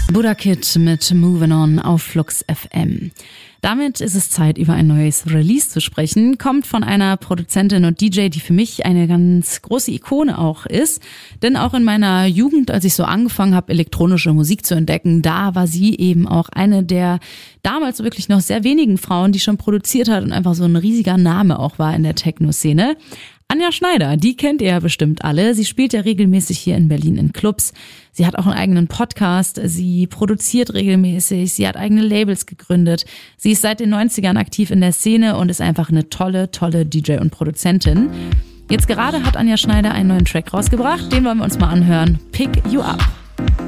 Buddha Kid mit Moving On auf Flux FM. Damit ist es Zeit, über ein neues Release zu sprechen. Kommt von einer Produzentin und DJ, die für mich eine ganz große Ikone auch ist. Denn auch in meiner Jugend, als ich so angefangen habe, elektronische Musik zu entdecken, da war sie eben auch eine der damals wirklich noch sehr wenigen Frauen, die schon produziert hat und einfach so ein riesiger Name auch war in der Techno-Szene. Anja Schneider, die kennt ihr ja bestimmt alle. Sie spielt ja regelmäßig hier in Berlin in Clubs. Sie hat auch einen eigenen Podcast. Sie produziert regelmäßig. Sie hat eigene Labels gegründet. Sie ist seit den 90ern aktiv in der Szene und ist einfach eine tolle DJ und Produzentin. Jetzt gerade hat Anja Schneider einen neuen Track rausgebracht. Den wollen wir uns mal anhören. Pick You Up.